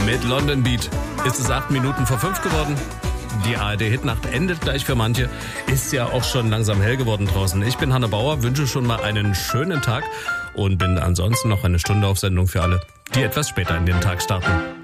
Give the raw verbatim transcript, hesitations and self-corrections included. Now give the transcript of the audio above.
mit London Beat ist es acht Minuten vor fünf geworden. Die A R D-Hitnacht endet gleich für manche. Ist ja auch schon langsam hell geworden draußen. Ich bin Hanne Bauer, wünsche schon mal einen schönen Tag und bin ansonsten noch eine Stunde auf Sendung für alle, die etwas später in den Tag starten.